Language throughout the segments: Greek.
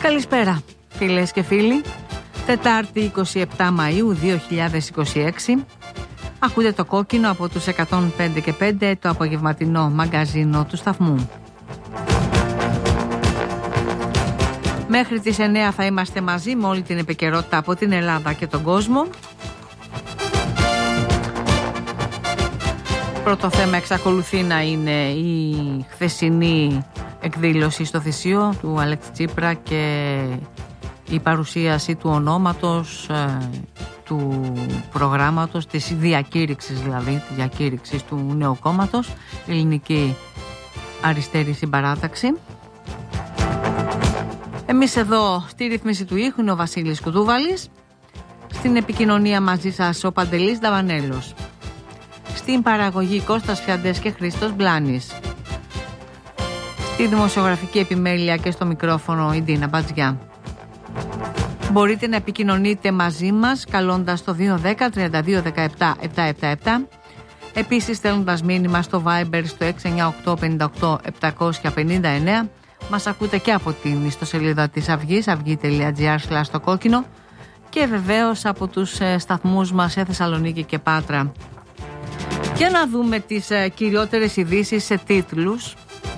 Καλησπέρα φίλες και φίλοι. Τετάρτη 27 Μαΐου 2026. Ακούτε το κόκκινο από τους 105 και 5, το απογευματινό μαγκαζίνο του σταθμού. Μέχρι τις 9 θα είμαστε μαζί με όλη την επικαιρότητα από την Ελλάδα και τον κόσμο. Πρώτο θέμα εξακολουθεί να είναι η χθεσινή εκδήλωση στο Θησίο του Αλέξη Τσίπρα και η παρουσίαση του ονόματος, του προγράμματος, της διακήρυξης δηλαδή, της διακήρυξης του νέου κόμματος, Ελληνική Αριστερή Συμπαράταξη. Εμείς εδώ στη ρύθμιση του ήχου είναι ο Βασίλης Κουτούβαλης, στην επικοινωνία μαζί σας ο Παντελής Δαβανέλος, στην παραγωγή Κώστας Φιαντές και Χρήστος Μπλάνης, στη δημοσιογραφική επιμέλεια και στο μικρόφωνο η Ντίνα Μπατζιά. Μπορείτε να επικοινωνείτε μαζί μας καλώντας το 210 32 17 777, επίσης στέλνοντας μήνυμα στο Viber στο 698 58 759. Μας ακούτε και από την ιστοσελίδα της Αυγής, aυγή.gr/το-κόκκινο, και βεβαίως από τους σταθμούς μας σε Θεσσαλονίκη και Πάτρα. Για να δούμε τις κυριότερες ειδήσεις σε τίτλους.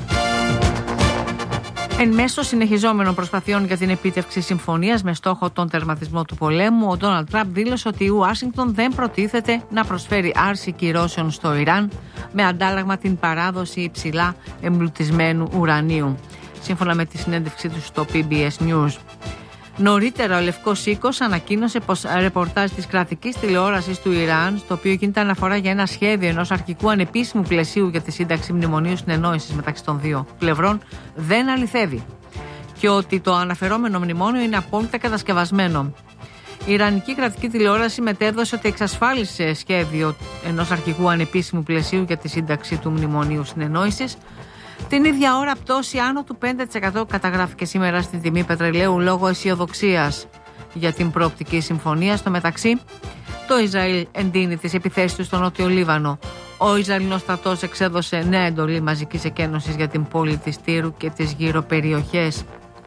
Εν μέσω συνεχιζόμενων προσπαθειών για την επίτευξη συμφωνίας με στόχο τον τερματισμό του πολέμου, ο Ντόναλντ Τραμπ δήλωσε ότι η Ουάσιγκτον δεν προτίθεται να προσφέρει άρση κυρώσεων στο Ιράν με αντάλλαγμα την παράδοση υψηλά εμπλουτισμένου ουρανίου, σύμφωνα με τη συνέντευξή του στο PBS News. Νωρίτερα, ο Λευκός Οίκος ανακοίνωσε πως ρεπορτάζ της κρατικής τηλεόρασης του Ιράν, στο οποίο γίνεται αναφορά για ένα σχέδιο ενός αρχικού ανεπίσημου πλαισίου για τη σύνταξη μνημονίου συνεννόησης μεταξύ των δύο πλευρών, δεν αληθεύει και ότι το αναφερόμενο μνημόνιο είναι απόλυτα κατασκευασμένο. Η Ιρανική κρατική τηλεόραση μετέδωσε ότι εξασφάλισε σχέδιο ενός αρχικού ανεπίσημου πλαισίου για τη σύνταξη του μνημονίου συνεννόησης. Την ίδια ώρα, πτώση άνω του 5% καταγράφηκε σήμερα στην τιμή πετρελαίου λόγω αισιοδοξίας για την προοπτική συμφωνία. Στο μεταξύ, το Ισραήλ εντείνει τις επιθέσεις του στο Νότιο Λίβανο. Ο Ισραηλινός στρατός εξέδωσε νέα εντολή μαζικής εκένωσης για την πόλη της Τύρου και τις γύρω περιοχές.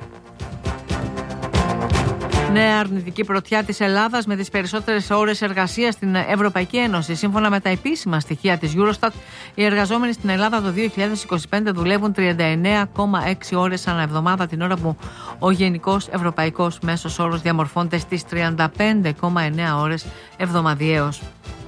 Νέα αρνητική πρωτιά της Ελλάδας με τις περισσότερες ώρες εργασίας στην Ευρωπαϊκή Ένωση. Σύμφωνα με τα επίσημα στοιχεία της Eurostat, οι εργαζόμενοι στην Ελλάδα το 2025 δουλεύουν 39,6 ώρες ανά εβδομάδα, την ώρα που ο γενικός ευρωπαϊκός μέσος όρος διαμορφώνεται στις 35,9 ώρες εβδομαδιαίως.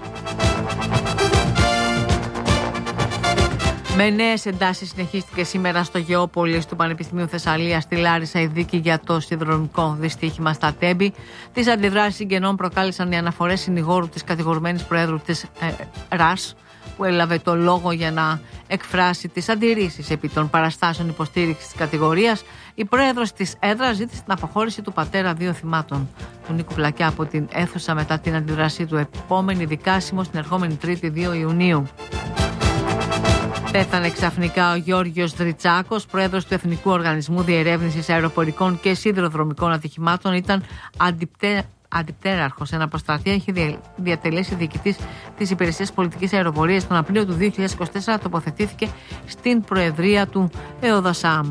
Με νέες εντάσεις συνεχίστηκε σήμερα στο Γεώπολης του Πανεπιστημίου Θεσσαλίας στη Λάρισα η δίκη για το σιδηροδρομικό δυστύχημα στα Τέμπη. Τις αντιδράσεις συγγενών προκάλεσαν οι αναφορές συνηγόρου της κατηγορουμένης προέδρου της ΡΑΣ, που έλαβε το λόγο για να εκφράσει τις αντιρρήσεις επί των παραστάσεων υποστήριξης της κατηγορίας. Η πρόεδρος της ΕΔΡΑ ζήτησε την αποχώρηση του πατέρα δύο θυμάτων, του Νίκου Πλακιά, από την αίθουσα μετά την αντιδρασή του. Επόμενη δικάσιμο στην ερχόμενη Τρίτη 2 Ιουνίου. Πέθανε ξαφνικά ο Γιώργος Δριτσάκος, πρόεδρος του Εθνικού Οργανισμού Διερεύνησης Αεροπορικών και Σιδηροδρομικών Ατυχημάτων. Ήταν αντιπτέραρχος. Ένα αποστρατεία είχε διατελέσει διοικητής της Υπηρεσίας Πολιτικής Αεροπορίας. Τον Απρίλιο του 2024 τοποθετήθηκε στην Προεδρία του ΕΟΔΑΣΑΜ.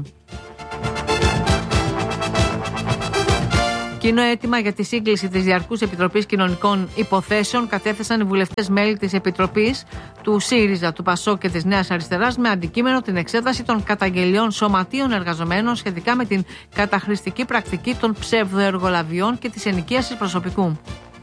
Κοινό αίτημα για τη σύγκληση της Διαρκούς Επιτροπής Κοινωνικών Υποθέσεων κατέθεσαν οι βουλευτές μέλη της Επιτροπής του ΣΥΡΙΖΑ, του ΠΑΣΟΚ και της Νέας Αριστεράς με αντικείμενο την εξέταση των καταγγελιών σωματείων εργαζομένων σχετικά με την καταχρηστική πρακτική των ψευδοεργολαβιών και της ενοικίασης προσωπικού.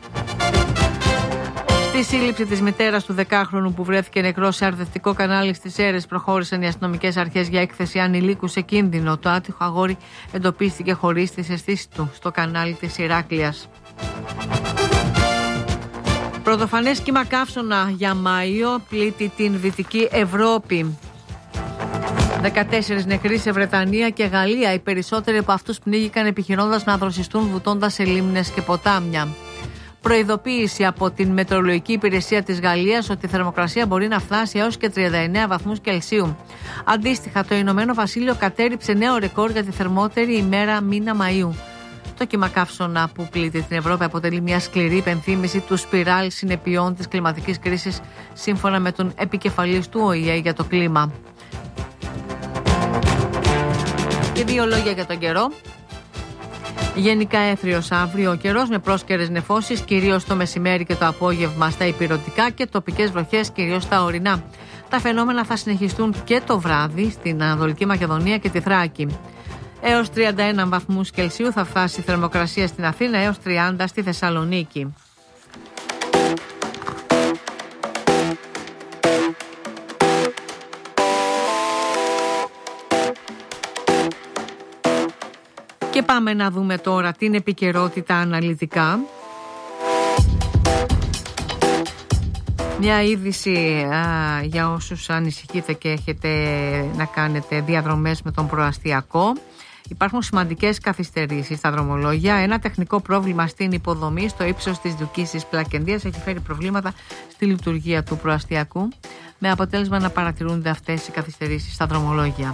Στη σύλληψη της μητέρας του 10χρονου που βρέθηκε νεκρός σε αρδευτικό κανάλι στις Σέρρες προχώρησαν οι αστυνομικές αρχές για έκθεση ανηλίκου σε κίνδυνο. Το άτυχο αγόρι εντοπίστηκε χωρίς τις αισθήσεις του στο κανάλι της Ηράκλειας. Πρωτοφανές κύμα καύσωνα για Μάιο πλήττει την Δυτική Ευρώπη. 14 νεκροί σε Βρετανία και Γαλλία. Οι περισσότεροι από αυτούς πνίγηκαν επιχειρώντας να δροσιστούν βουτώντας σε λίμνες και ποτάμια. Προειδοποίηση από την Μετεωρολογική Υπηρεσία της Γαλλίας ότι η θερμοκρασία μπορεί να φτάσει έως και 39 βαθμούς Κελσίου. Αντίστοιχα, το Ηνωμένο Βασίλειο κατέρριψε νέο ρεκόρ για τη θερμότερη ημέρα μήνα Μαΐου. Το κύμα καύσωνα που πλήττει την Ευρώπη αποτελεί μια σκληρή υπενθύμηση του σπιράλ συνεπειών της κλιματικής κρίσης, σύμφωνα με τον επικεφαλής του ΟΗΕ για το κλίμα. Και δύο λόγια για τον καιρό. Γενικά έθριος αύριο ο καιρός με πρόσκαιρες νεφώσεις, κυρίως το μεσημέρι και το απόγευμα στα ηπειρωτικά και τοπικές βροχές κυρίως στα ορεινά. Τα φαινόμενα θα συνεχιστούν και το βράδυ στην Ανατολική Μακεδονία και τη Θράκη. Έως 31 βαθμούς Κελσίου θα φτάσει η θερμοκρασία στην Αθήνα, έως 30 στη Θεσσαλονίκη. Και πάμε να δούμε τώρα την επικαιρότητα αναλυτικά. Μια είδηση για όσους ανησυχείτε και έχετε να κάνετε διαδρομές με τον προαστιακό. Υπάρχουν σημαντικές καθυστερήσεις στα δρομολόγια. Ένα τεχνικό πρόβλημα στην υποδομή στο ύψος της Δουκίσης Πλακεντίας έχει φέρει προβλήματα στη λειτουργία του προαστιακού, με αποτέλεσμα να παρατηρούνται αυτές οι καθυστερήσεις στα δρομολόγια.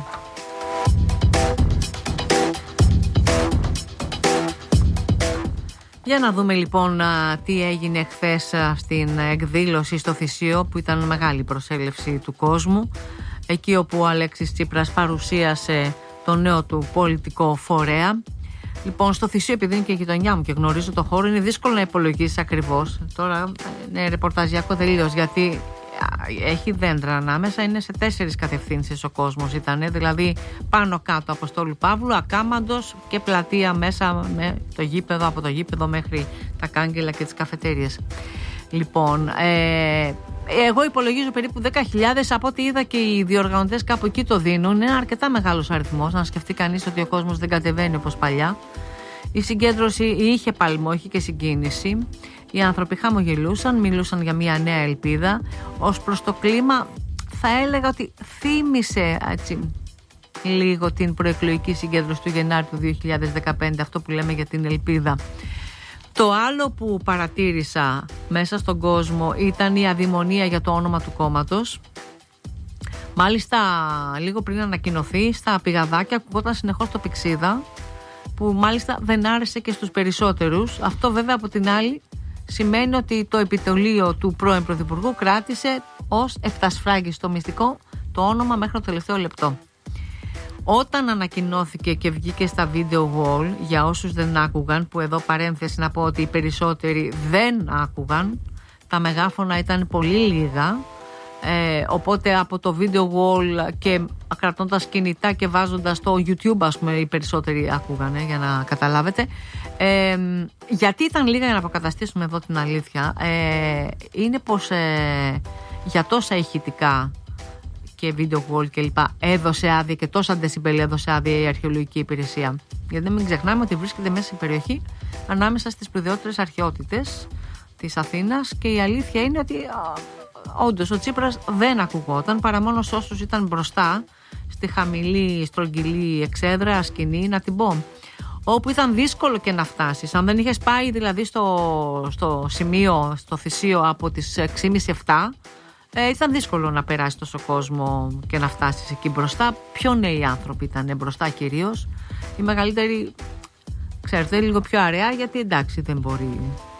Για να δούμε λοιπόν τι έγινε χθες στην εκδήλωση στο Θησίο, που ήταν μεγάλη προσέλευση του κόσμου, εκεί όπου ο Αλέξης Τσίπρας παρουσίασε το νέο του πολιτικό φορέα. Λοιπόν, στο Θησίο, επειδή είναι και η γειτονιά μου και γνωρίζω το χώρο, είναι δύσκολο να υπολογίσεις ακριβώς. Τώρα είναι ρεπορταζιακό τελείως, γιατί έχει δέντρα ανάμεσα, είναι σε 4 κατευθύνσεις ο κόσμος ήταν, δηλαδή πάνω κάτω Αποστόλου Παύλου, Ακάμαντος και πλατεία μέσα με το γήπεδο, από το γήπεδο μέχρι τα κάγκελα και τις καφετέριες. Λοιπόν, εγώ υπολογίζω περίπου 10.000, από ό,τι είδα και οι διοργανωτές κάπου εκεί το δίνουν. Είναι αρκετά μεγάλος αριθμός, να σκεφτεί κανείς ότι ο κόσμος δεν κατεβαίνει όπως παλιά. Η συγκέντρωση είχε παλμό, είχε και συγκίνηση. Οι άνθρωποι χαμογελούσαν, μιλούσαν για μια νέα ελπίδα. Ως προς το κλίμα, θα έλεγα ότι θύμισε έτσι λίγο την προεκλογική συγκέντρωση του Γενάρη του 2015, αυτό που λέμε για την ελπίδα. Το άλλο που παρατήρησα μέσα στον κόσμο ήταν η αδημονία για το όνομα του κόμματος. Μάλιστα, λίγο πριν ανακοινωθεί, στα πηγαδάκια ακουγόταν συνεχώς το Πηξίδα, που μάλιστα δεν άρεσε και στους περισσότερους. Αυτό βέβαια από την άλλη σημαίνει ότι το επιτελείο του πρώην Πρωθυπουργού κράτησε ως εφτασφράγιστο μυστικό το όνομα μέχρι το τελευταίο λεπτό. Όταν ανακοινώθηκε και βγήκε στα video wall, για όσους δεν άκουγαν, που εδώ παρένθεση να πω ότι οι περισσότεροι δεν άκουγαν, τα μεγάφωνα ήταν πολύ λίγα, οπότε από το video wall και κρατώντας κινητά και βάζοντας το YouTube, ας πούμε, οι περισσότεροι άκουγαν, για να καταλάβετε. Γιατί ήταν λίγα, για να αποκαταστήσουμε εδώ την αλήθεια, είναι πως για τόσα ηχητικά και video wall και λοιπά έδωσε άδεια, και τόσα decibel έδωσε άδεια η αρχαιολογική υπηρεσία. Γιατί μην ξεχνάμε ότι βρίσκεται μέσα στην περιοχή ανάμεσα στις σπουδαιότερες αρχαιότητες της Αθήνας, και η αλήθεια είναι ότι όντως ο Τσίπρας δεν ακουγόταν, παρά μόνο σε όσους ήταν μπροστά στη χαμηλή στρογγυλή εξέδρα σκηνή, να την πω, όπου ήταν δύσκολο και να φτάσεις. Αν δεν είχες πάει δηλαδή στο σημείο, στο Θησίο από τις 6.30-7, ήταν δύσκολο να περάσει τόσο κόσμο και να φτάσεις εκεί μπροστά. Πιο νέοι άνθρωποι ήταν μπροστά κυρίως. Οι μεγαλύτεροι, ξέρετε, λίγο πιο αραιά, γιατί εντάξει δεν μπορεί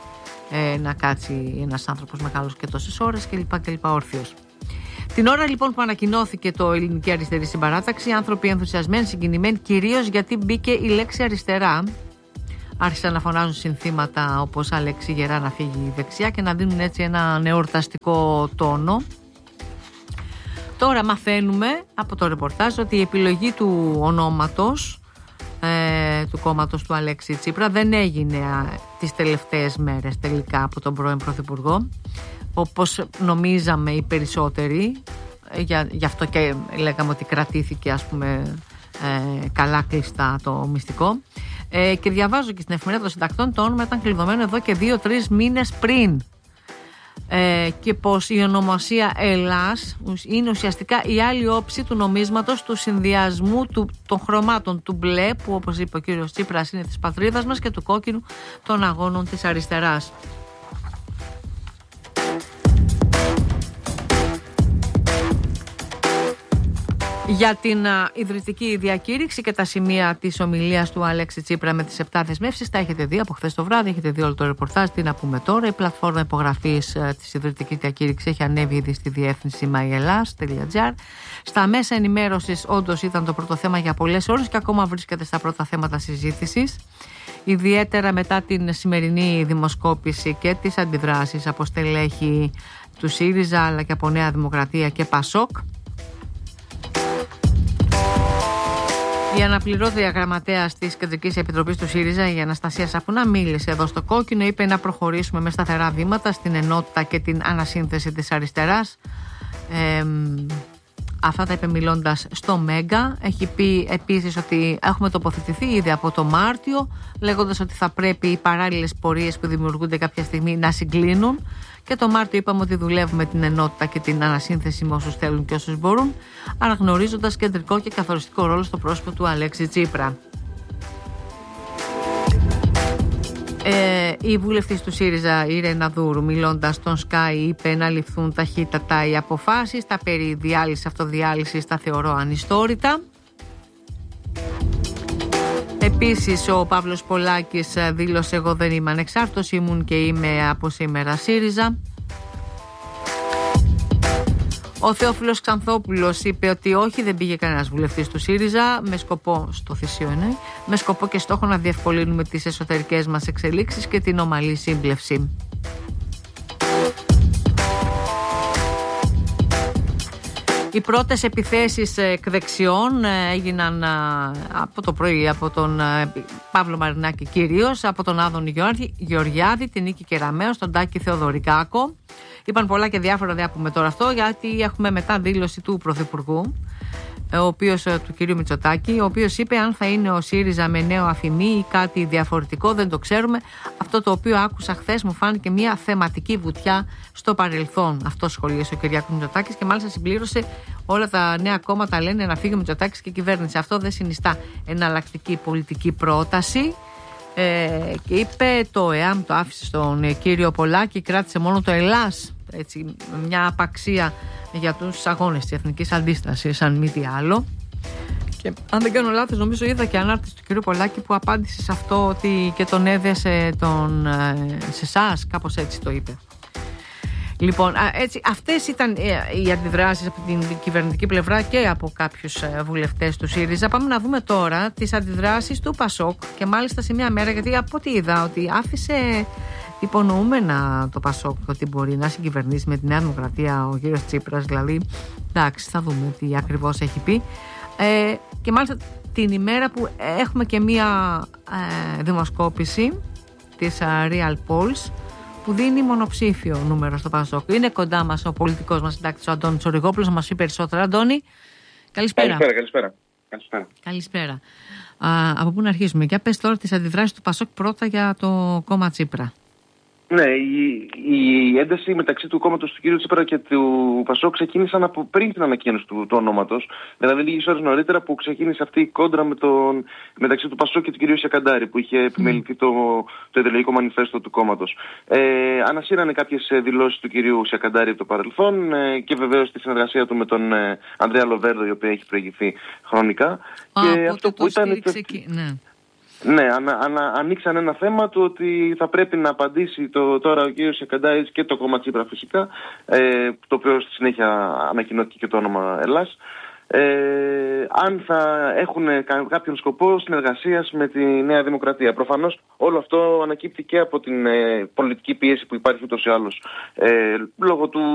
να κάτσει ένας άνθρωπος μεγάλος και τόσες ώρες κλπ. Όρθιος. Την ώρα λοιπόν που ανακοινώθηκε το Ελληνική Αριστερή Συμπαράταξη, οι άνθρωποι ενθουσιασμένοι, συγκινημένοι, κυρίως γιατί μπήκε η λέξη αριστερά, άρχισαν να φωνάζουν συνθήματα όπως «Αλέξη γερά να φύγει δεξιά» και να δίνουν έτσι ένα εορταστικό τόνο. Τώρα μαθαίνουμε από το ρεπορτάζ ότι η επιλογή του ονόματος του κόμματος του Αλέξη Τσίπρα δεν έγινε τις τελευταίες μέρες τελικά από τον πρώην Πρωθυπουργό, όπως νομίζαμε οι περισσότεροι. Γι' αυτό και λέγαμε ότι κρατήθηκε, ας πούμε, καλά κλειστά το μυστικό. Και διαβάζω και στην εφημερίδα των συντακτών, το όνομα ήταν κλειδωμένο εδώ και 2-3 μήνες πριν. Και πως η ονομασία Ελλάς είναι ουσιαστικά η άλλη όψη του νομίσματος, του συνδυασμού των χρωμάτων του μπλε, που όπως είπε ο κύριος Τσίπρας είναι της πατρίδας μας, και του κόκκινου των αγώνων της αριστεράς. Για την ιδρυτική διακήρυξη και τα σημεία της ομιλίας του Αλέξη Τσίπρα με τις 7 δεσμεύσεις τα έχετε δει από χθες το βράδυ, έχετε δει όλο το ρεπορτάζ. Τι να πούμε τώρα, η πλατφόρμα υπογραφής της ιδρυτικής διακήρυξης έχει ανέβει ήδη στη διεύθυνση myelas.gr. Στα μέσα ενημέρωσης όντως ήταν το πρώτο θέμα για πολλές ώρες και ακόμα βρίσκεται στα πρώτα θέματα συζήτησης. Ιδιαίτερα μετά την σημερινή δημοσκόπηση και τις αντιδράσεις από στελέχη του ΣΥΡΙΖΑ αλλά και από Νέα Δημοκρατία και ΠΑΣΟΚ. Η αναπληρώτρια γραμματέας της Κεντρικής Επιτροπής του ΣΥΡΙΖΑ, η Αναστασία Σαφούνα, μίλησε εδώ στο Κόκκινο. Είπε να προχωρήσουμε με σταθερά βήματα στην ενότητα και την ανασύνθεση της αριστεράς. Αυτά τα είπε μιλώντας στο Μέγκα. Έχει πει επίσης ότι έχουμε τοποθετηθεί ήδη από το Μάρτιο, λέγοντας ότι θα πρέπει οι παράλληλες πορείες που δημιουργούνται κάποια στιγμή να συγκλίνουν. Και το Μάρτιο είπαμε ότι δουλεύουμε την ενότητα και την ανασύνθεση με όσους θέλουν και όσους μπορούν, αναγνωρίζοντας κεντρικό και καθοριστικό ρόλο στο πρόσωπο του Αλέξη Τσίπρα. Η βουλευτής του ΣΥΡΙΖΑ, η Ρένα Δούρου, μιλώντας στον Sky, είπε να ληφθούν ταχύτατα οι αποφάσεις. Τα περί διάλυσης, αυτοδιάλυσης τα θεωρώ ανιστόρητα. Επίσης ο Παύλος Πολάκης δήλωσε: εγώ δεν είμαι ανεξάρτητος, ήμουν και είμαι από σήμερα ΣΥΡΙΖΑ. Ο Θεόφιλος Ξανθόπουλος είπε ότι όχι, δεν πήγε κανένας βουλευτής του ΣΥΡΙΖΑ με σκοπό, στο θυσίο εννοεί, με σκοπό και στόχο να διευκολύνουμε τις εσωτερικές μας εξελίξεις και την ομαλή σύμπλευση. Οι πρώτες επιθέσεις εκ δεξιών έγιναν από το πρωί από τον Παύλο Μαρινάκη κυρίως, από τον Άδωνη Γεωργιάδη, την Νίκη Κεραμέως, τον Τάκη Θεοδωρικάκο. Είπαν πολλά και διάφορα, δεν πούμε τώρα αυτό, γιατί έχουμε μετά δήλωση του Πρωθυπουργού, του κυρίου Μητσοτάκη, ο οποίος είπε αν θα είναι ο ΣΥΡΙΖΑ με νέο αφημί ή κάτι διαφορετικό δεν το ξέρουμε. Αυτό το οποίο άκουσα χθες μου φάνηκε μια θεματική βουτιά στο παρελθόν. Αυτό σχολίασε ο Κυριάκος Μητσοτάκης και μάλιστα συμπλήρωσε: όλα τα νέα κόμματα λένε να φύγει ο Μητσοτάκης και η κυβέρνηση. Αυτό δεν συνιστά εναλλακτική πολιτική πρόταση. Και είπε το ΕΑΜ το άφησε στον κύριο Πολάκη, κράτησε μόνο το Ελλάς. Έτσι, μια απαξία για τους αγώνες της εθνικής αντίστασης, αν μη τι άλλο. Και αν δεν κάνω λάθος, νομίζω είδα και ανάρτηση του κ. Πολάκη που απάντησε σε αυτό ότι και τον έδεσε σε εσάς, κάπως έτσι το είπε. Λοιπόν, έτσι, αυτές ήταν οι αντιδράσεις από την κυβερνητική πλευρά και από κάποιους βουλευτές του ΣΥΡΙΖΑ. Πάμε να δούμε τώρα τις αντιδράσεις του ΠΑΣΟΚ και μάλιστα σε μια μέρα, γιατί από ό,τι είδα ότι άφησε υπονοούμενα το ΠΑΣΟΚ ότι μπορεί να συγκυβερνήσει με τη Νέα Δημοκρατία ο κύριος Τσίπρας, δηλαδή εντάξει, θα δούμε τι ακριβώς έχει πει. Και μάλιστα την ημέρα που έχουμε και μία δημοσκόπηση της Real Polls που δίνει μονοψήφιο νούμερο στο ΠΑΣΟΚ. Είναι κοντά μας ο πολιτικός μας συντάκτης ο Αντώνης Οριγόπουλος, να μας πει περισσότερα. Αντώνη, καλησπέρα. Καλησπέρα. Από πού να αρχίσουμε? Για πες τώρα τις αντιδράσεις του ΠΑΣΟΚ πρώτα για το κόμμα Τσίπρα. Ναι, η ένταση μεταξύ του κόμματος του κ. Τσίπρα και του ΠΑΣΟΚ ξεκίνησαν από πριν την ανακοίνωση του ονόματος. Δηλαδή, λίγες ώρες νωρίτερα που ξεκίνησε αυτή η κόντρα μεταξύ του ΠΑΣΟΚ και του κ. Σιακαντάρη, που είχε επιμεληθεί το ιδεολογικό μανιφέστο του κόμματος. Ανασύρανε κάποιες δηλώσεις του κ. Σιακαντάρη από το παρελθόν και βεβαίως τη συνεργασία του με τον Ανδρέα Λοβέρδο, η οποία έχει προηγηθεί χρονικά. Και αυτό που ήταν. Ναι, ανοίξαν ένα θέμα του ότι θα πρέπει να απαντήσει τώρα ο κ. Σιακαντάρης και το κόμμα Τσίπρα φυσικά, το οποίο στη συνέχεια ανακοινώθηκε και το όνομα Ελλάς, αν θα έχουν κάποιον σκοπό συνεργασίας με τη Νέα Δημοκρατία. Προφανώς όλο αυτό ανακύπτει και από την πολιτική πίεση που υπάρχει ούτως ή άλλως λόγω του